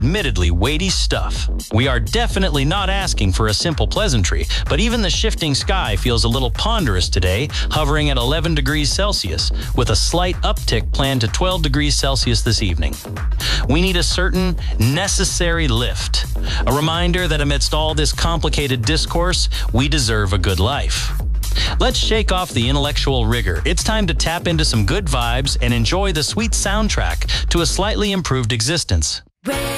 admittedly weighty stuff. We are definitely not asking for a simple pleasantry, but even the shifting sky feels a little ponderous today, hovering at 11 degrees Celsius, with a slight uptick planned to 12 degrees Celsius this evening. We need a certain necessary lift, a reminder that amidst all this complicated discourse, we deserve a good life. Let's shake off the intellectual rigor. It's time to tap into some good vibes and enjoy the sweet soundtrack to a slightly improved existence.